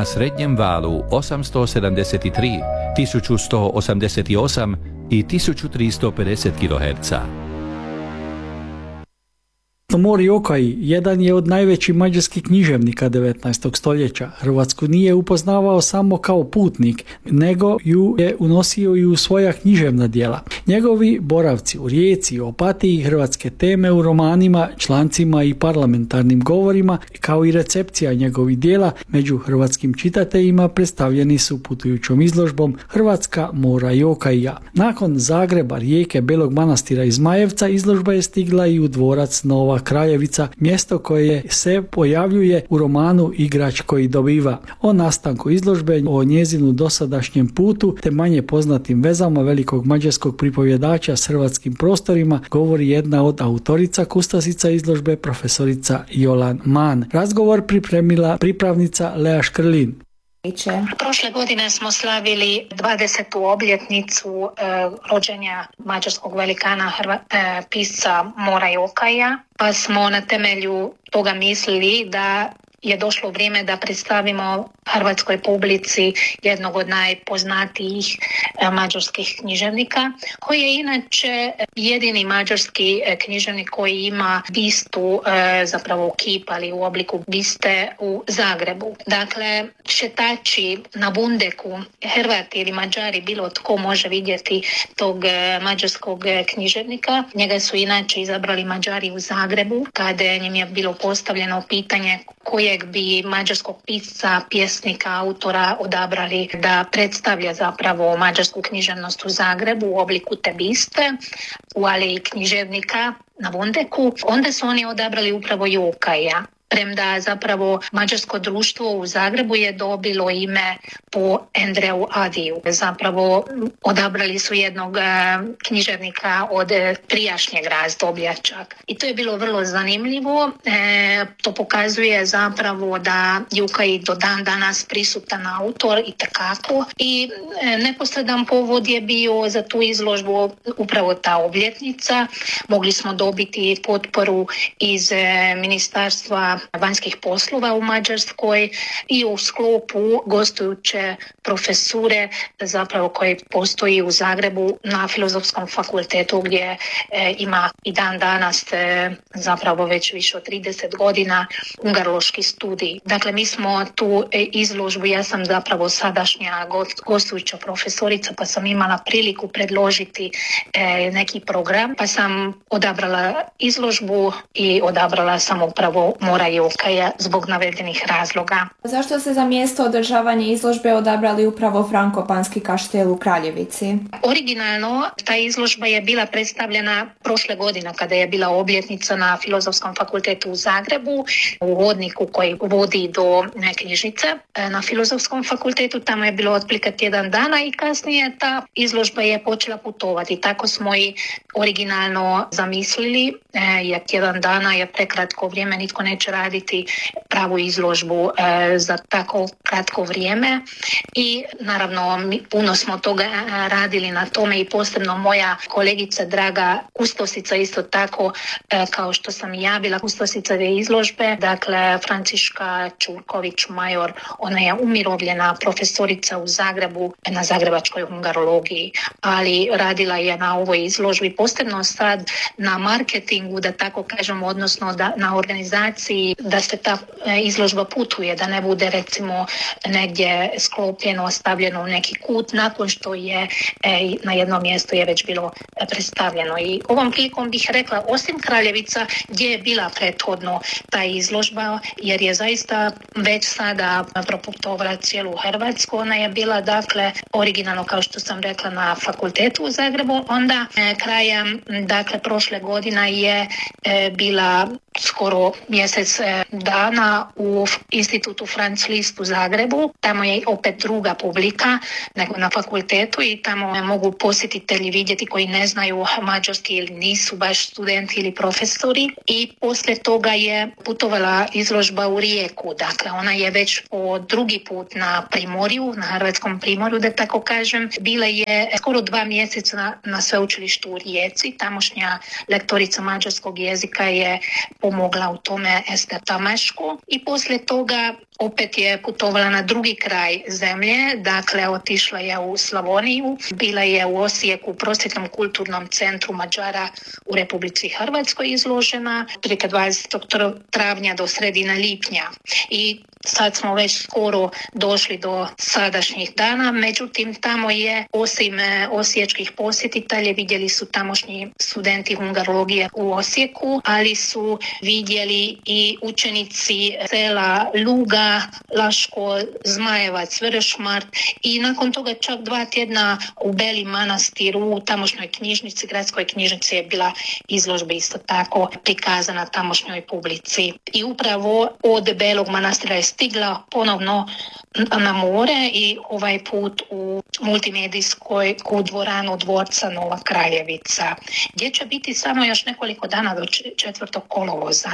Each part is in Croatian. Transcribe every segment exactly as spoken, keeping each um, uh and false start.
na srednjem valu osamsto sedamdeset tri, tisuću sto osamdeset osam i tisuću tristo pedeset kiloherca. Mori Okai jedan je od najvećih mađarskih književnika devetnaestog stoljeća. Hrvatsku nije upoznavao samo kao putnik, nego ju je unosio i u svoja književna djela. Njegovi boravci u Rijeci, Opatiji, hrvatske teme u romanima, člancima i parlamentarnim govorima, kao i recepcija njegovih djela među hrvatskim čitateljima predstavljeni su putujućom izložbom Hrvatska mora i Okaija. Nakon Zagreba, Rijeke, Belog Manastira i Zmajevca izložba je stigla i u dvorac Nova Kraljevica, mjesto koje se pojavljuje u romanu Igrač koji dobiva. O nastanku izložbe, o njezinu dosadašnjem putu te manje poznatim vezama velikog mađarskog pripovjedača s hrvatskim prostorima govori jedna od autorica, kustasica izložbe, profesorica Jolan Mann. Razgovor pripremila pripravnica Lea Škrlin. Prošle godine smo slavili dvadesetu obljetnicu e, rođenja mađarskog velikana Hrva, e, pisca Mora i Okaja, pa smo na temelju toga mislili da je došlo vrijeme da predstavimo hrvatskoj publici jednog od najpoznatijih e, mađarskih književnika, koji je inače jedini mađarski e, književnik koji ima bistu, e, zapravo kip, ali u obliku biste u Zagrebu. Dakle, šetači na Bundeku, Hrvati ili Mađari, bilo tko može vidjeti tog e, mađarskog e, književnika. Njega su inače izabrali Mađari u Zagrebu, kada njim je bilo postavljeno pitanje kojeg bi mađarskog pisca, pjesnika, autora odabrali da predstavlja zapravo mađarsku književnost u Zagrebu u obliku te biste, u aleji književnika na Bundeku. Onda su oni odabrali upravo Okaja. Premda zapravo mađarsko društvo u Zagrebu je dobilo ime po Andreju Adiju. Zapravo odabrali su jednog književnika od prijašnjeg razdoblja čak. I to je bilo vrlo zanimljivo. E, to pokazuje zapravo da je Okaj do dan danas prisutan autor i takako. I e, neposredan povod je bio za tu izložbu upravo ta obljetnica. Mogli smo dobiti potporu iz e, ministarstva vanjskih poslova u Mađarskoj i u sklopu gostujuće profesure zapravo koji postoji u Zagrebu na Filozofskom fakultetu gdje e, ima i dan danas e, zapravo već više od trideset godina ungarološki studij. Dakle, mi smo tu e, izložbu, ja sam zapravo sadašnja gost, gostujuća profesorica, pa sam imala priliku predložiti e, neki program, pa sam odabrala izložbu i odabrala sam upravo Mora i Okaja zbog navedenih razloga. Zašto ste za mjesto održavanja izložbe odabrali upravo Frankopanski kaštel u Kraljevici? Originalno ta izložba je bila predstavljena prošle godine kada je bila obljetnica na Filozofskom fakultetu u Zagrebu, u hodniku koji vodi do knjižnice na Filozofskom fakultetu. Tamo je bilo otprilike tjedan dana i kasnije ta izložba je počela putovati. Tako smo i originalno zamislili, jer tjedan dana je prekratko vrijeme, nitko neće raditi pravu izložbu e, za tako kratko vrijeme i naravno mi puno smo toga radili na tome i posebno moja kolegica draga kustosica isto tako e, kao što sam i ja bila kustosica te izložbe, dakle Franciška Čurković Major, ona je umirovljena profesorica u Zagrebu na zagrebačkoj hungarologiji, ali radila je na ovoj izložbi, posebno sad na marketingu, da tako kažem, odnosno da, na organizaciji, da se ta izložba putuje, da ne bude recimo negdje sklopljeno, stavljeno u neki kut nakon što je e, na jednom mjestu je već bilo predstavljeno. I ovom prilikom bih rekla, osim Kraljevica gdje je bila prethodno ta izložba, jer je zaista već sada proputovala cijelu Hrvatsku, ona je bila dakle originalno, kao što sam rekla, na fakultetu u Zagrebu, onda e, krajem dakle prošle godina je e, bila skoro mjesec dana u institutu Franz Liszt u Zagrebu. Tamo je opet druga publika nego na fakultetu i tamo mogu posjetitelji vidjeti koji ne znaju mađarski ili nisu baš studenti ili profesori. I poslije toga je putovala izložba u Rijeku. Dakle, ona je već po drugi put na Primorju, na Hrvatskom Primorju, da tako kažem. Bila je skoro dva mjeseca na, na sveučilištu u Rijeci. Tamošnja lektorica mađarskog jezika je pomogla u tome Ester Tamaško i poslije toga opet je putovala na drugi kraj zemlje, dakle otišla je u Slavoniju, bila je u Osijeku u prosvjetnom kulturnom centru Mađara u Republici Hrvatskoj izložena, otprilike dvadesetog travnja do sredine lipnja. I sad smo već skoro došli do sadašnjih dana, međutim tamo je osim osječkih posjetitelja vidjeli su tamošnji studenti hungarologije u Osijeku, ali su vidjeli i učenici sela Luga, Laško, Zmajevac, Vršmart i nakon toga čak dva tjedna u Beli Manastiru, u tamošnjoj knjižnici, gradskoj knjižnici je bila izložba isto tako prikazana tamošnjoj publici. I upravo od Belog Manastira je stigla ponovno na more i ovaj put u multimedijskoj u dvoranu dvorca Nova Kraljevica, gdje će biti samo još nekoliko dana do četvrtog kolovoza.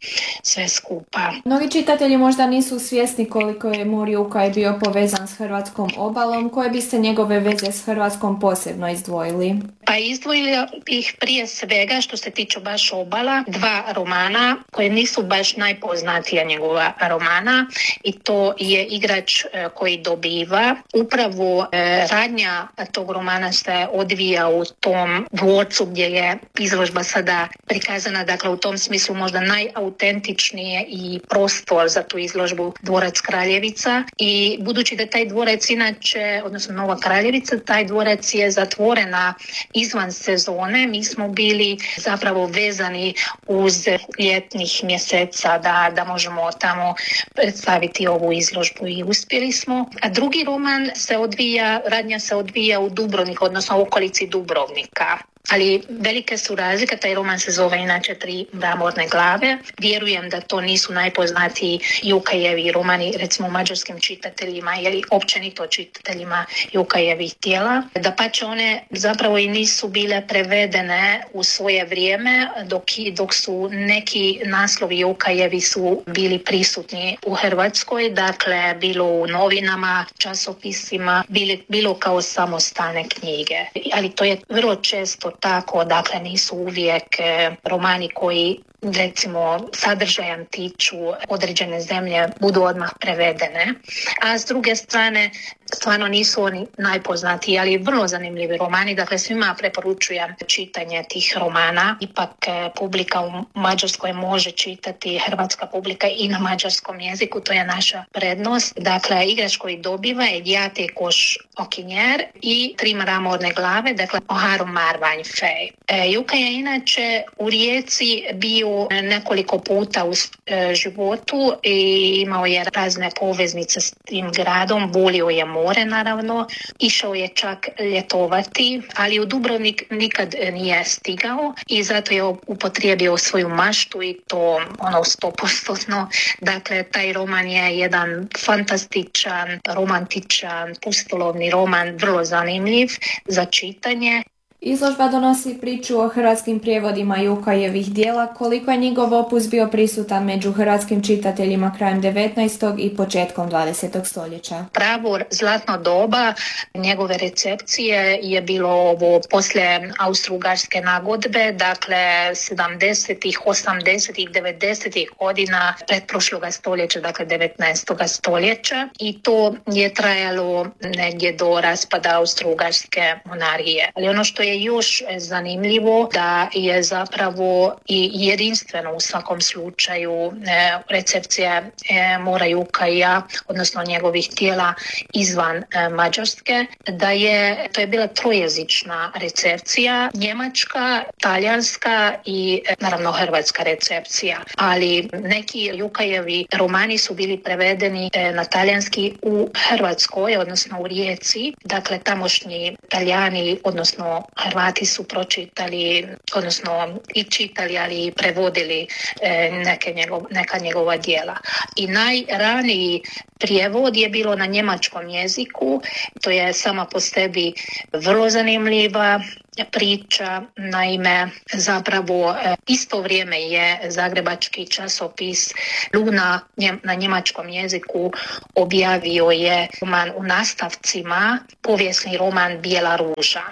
Sve skupa. Mnogi čitatelji možda nisu svjesni koliko je Mor Jukaj bio povezan s hrvatskom obalom. Koje biste njegove veze s Hrvatskom posebno izdvojili? Pa izdvojila bih prije svega, što se tiče baš obala, dva romana koje nisu baš najpoznatija njegova romana, i to je Igrač koji dobiva. Upravo e, radnja tog romana se odvija u tom dvorcu gdje je izložba sada prikazana, dakle u tom smislu možda najautentičnije i prostor za tu izložbu dvorac Kraljevica. I budući da taj dvorac inače, odnosno Nova Kraljevica, taj dvorac je zatvorena izvan sezone, mi smo bili zapravo vezani uz ljetnih mjeseca da, da možemo tamo predstaviti ovu izložbu i uspjeli smo. A drugi roman se odvija, radnja se odvija u Dubrovniku, odnosno u okolici Dubrovnika. Ali velike su razlike, taj roman se zove inače Tri mramorne glave. Vjerujem da to nisu najpoznatiji Jukajevi romani, recimo mađarskim čitateljima ili općenito čitateljima Jukajevih tijela. Dapače, one zapravo i nisu bile prevedene u svoje vrijeme, dok, dok su neki naslovi Jukajevi su bili prisutni u Hrvatskoj, dakle bilo u novinama, časopisima, bili, bilo kao samostalne knjige. Ali to je vrlo često tako, dakle nisu uvijek e, romani koji recimo sadržajem tiču određene zemlje budu odmah prevedene, a s druge strane stvarno nisu oni najpoznatiji, ali vrlo zanimljivi romani, dakle svima preporučujem čitanje tih romana. Ipak publika u Mađarskoj može čitati, hrvatska publika i na mađarskom jeziku, to je naša prednost. Dakle, Igrač koji dobiva, Edjate koš okinjer i Tri mramorne glave, dakle Oharu marvanj fej. E, Jukaj je inače u Rijeci bio nekoliko puta u e, životu i imao je razne poveznice s tim gradom, volio je more naravno, išao je čak ljetovati, ali u Dubrovnik nikad nije stigao i zato je upotrijebio svoju maštu i to ono stopostotno. Dakle, taj roman je jedan fantastičan, romantičan, pustolovni roman, vrlo zanimljiv za čitanje. Izložba donosi priču o hrvatskim prijevodima Jukajevih dijela. Koliko je njegov opus bio prisutan među hrvatskim čitateljima krajem devetnaestog i početkom dvadesetog stoljeća? Pravo zlatno doba njegove recepcije je bilo ovo poslije Austro-Ugarske nagodbe, dakle sedamdesetih, osamdesetih, devedesetih godina pretprošloga stoljeća, dakle devetnaestog stoljeća, i to je trajalo negdje do raspada Austro-Ugarske monarhije. Ali ono što je još zanimljivo da je zapravo i jedinstveno u svakom slučaju e, recepcija e, Mora Jukaja, odnosno njegovih tijela izvan e, Mađarske, da je to je bila trojezična recepcija, njemačka, talijanska i e, naravno hrvatska recepcija. Ali neki Jukajevi romani su bili prevedeni e, na talijanski u Hrvatskoj, odnosno u Rijeci. Dakle, tamošnji Talijani, odnosno Hrvati su pročitali, odnosno i čitali, ali i prevodili e, neke njegov, neka njegova djela. I najraniji prijevod je bilo na njemačkom jeziku, to je sama po sebi vrlo zanimljiva priča. Naime, zapravo isto vrijeme je zagrebački časopis Luna na njemačkom jeziku objavio je roman u nastavcima, povijesni roman Bijela ruža.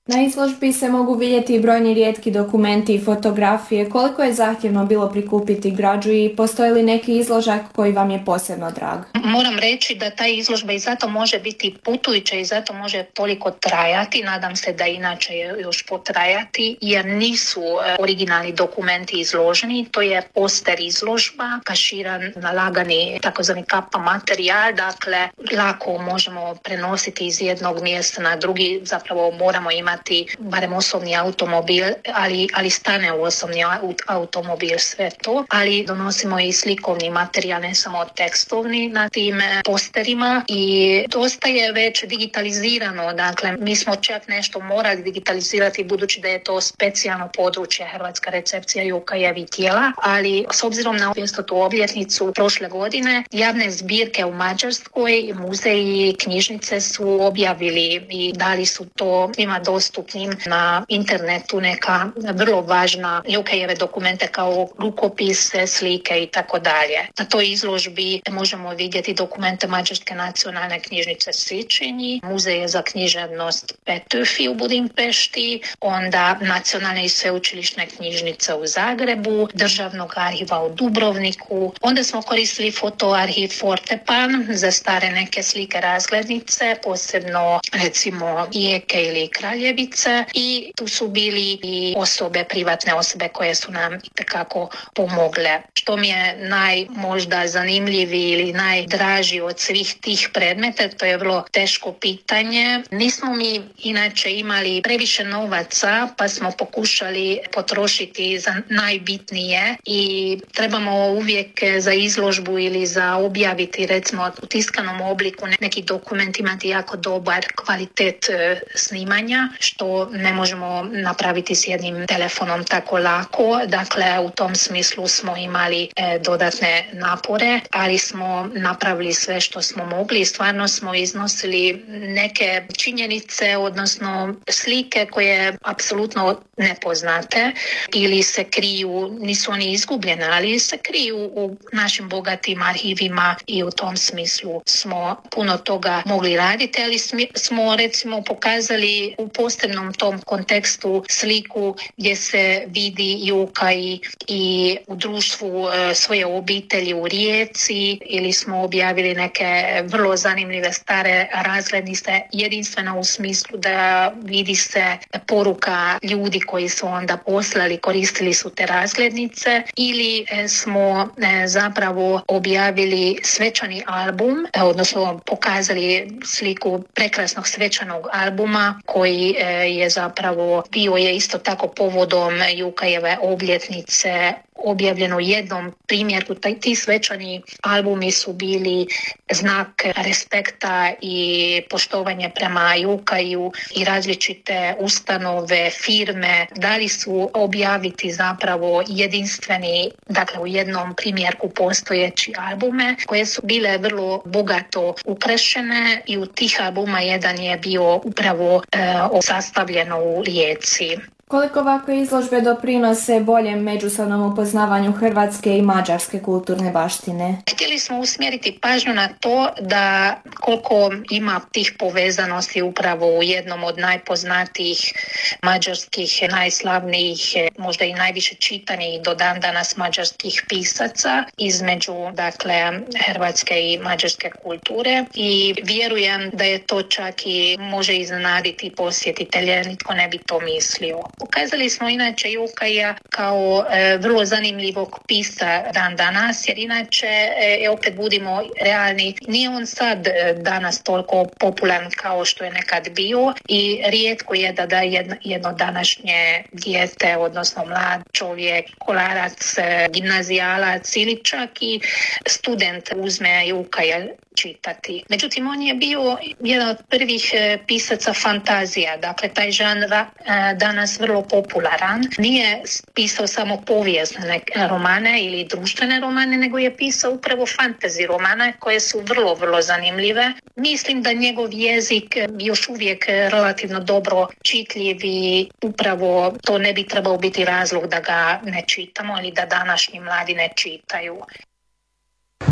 Na izložbi se mogu vidjeti i brojni rijetki dokumenti i fotografije. Koliko je zahtjevno bilo prikupiti građu i postoji li neki izložak koji vam je posebno drag? Moram reći da ta izložba i zato može biti putujuća i zato može toliko trajati. Nadam se da inače još potrajati jer nisu originalni dokumenti izloženi. To je poster izložba, kaširan, nalagani takozvani kapa materijal. Dakle, lako možemo prenositi iz jednog mjesta na drugi. Zapravo moramo imati barem osobni automobil, ali, ali stane u osobni automobil sve to, ali donosimo i slikovni materijal, ne samo tekstovni na tim posterima i dosta je već digitalizirano, dakle mi smo čak nešto morali digitalizirati budući da je to specijalno područje Hrvatska recepcija Jokajevih djela, ali s obzirom na dvjestotu obljetnicu prošle godine javne zbirke u Mađarskoj, muzeji, knjižnice su objavili i dali su to svima dostupnim na internetu neka vrlo važna Jokajeve dokumente kao rukopise, slike i tako dalje. Na toj izložbi možemo vidjeti dokumente Mađarske nacionalne knjižnice Sičinji, Muzeje za književnost Petőfi u Budimpešti, onda Nacionalne i sveučilišne knjižnice u Zagrebu, Državnog arhiva u Dubrovniku. Onda smo koristili fotoarhiv Fortepan za stare neke slike razglednice, posebno recimo Rijeke ili Kraljevice, i tu su bili i osobe, privatne osobe koje su nam itekako pomogle. Što mi je najmožda zanimljiviji ili najdraži od svih tih predmeta, to je vrlo teško pitanje. Nismo mi inače imali previše novaca, pa smo pokušali potrošiti za najbitnije i trebamo uvijek za izložbu ili za objaviti recimo u tiskanom obliku neki dokument imati jako dobar kvalitet snimanja, što ne možemo napraviti s jednim telefonom tako lako. Dakle, u tom smislu smo imali e, dodatne napore, ali smo napravili sve što smo mogli i stvarno smo iznosili neke činjenice, odnosno slike koje apsolutno nepoznate ili se kriju, nisu oni izgubljene, ali se kriju u našim bogatim arhivima i u tom smislu smo puno toga mogli raditi, ali smo recimo pokazali u posebnom tom kontekstu sliku gdje se vidi Jokaj i u društvu e, svoje obitelji u Rijeci, ili smo objavili neke vrlo zanimljive stare razglednice, jedinstveno u smislu da vidi se poruka ljudi koji su onda poslali, koristili su te razglednice, ili e, smo e, zapravo objavili svečani album, e, odnosno pokazali sliku prekrasnog svečanog albuma koji e, je zapravo bio je isto tako povodom Jokajeve obljetnice objavljeno u jednom primjerku. Ti svečani albumi su bili znak respekta i poštovanja prema Jokaju i različite ustanove, firme dali su objaviti zapravo jedinstveni, dakle u jednom primjerku postojeći albume koje su bile vrlo bogato ukrašene i u tih albuma jedan je bio upravo e, sastavljeno u Rijeci. Koliko ovakve izložbe doprinose boljem međusobnom upoznavanju hrvatske i mađarske kulturne baštine? Htjeli smo usmjeriti pažnju na to da koliko ima tih povezanosti upravo u jednom od najpoznatijih mađarskih, najslavnijih, možda i najviše čitanih do dan danas mađarskih pisaca između dakle hrvatske i mađarske kulture, i vjerujem da je to čak i može iznenaditi posjetitelje, nitko ne bi to mislio. Pokazali smo inače Jokaja kao e, vrlo zanimljivog pisca dan danas, jer inače, e, opet budimo realni, nije on sad e, danas toliko popularan kao što je nekad bio i rijetko je da da jedno, jedno današnje dijete, odnosno mlad čovjek, školarac, e, gimnazijalac ili čak i student uzme Jokaja čitati. Međutim, on je bio jedan od prvih e, pisaca fantazija, dakle taj žanr e, danas vrlo popularan. Nije pisao samo povijesne romane ili društvene romane, nego je pisao upravo fantasy romane koje su vrlo, vrlo zanimljive. Mislim da njegov jezik još uvijek relativno dobro čitljiv i upravo to ne bi trebao biti razlog da ga ne čitamo ili da današnji mladi ne čitaju.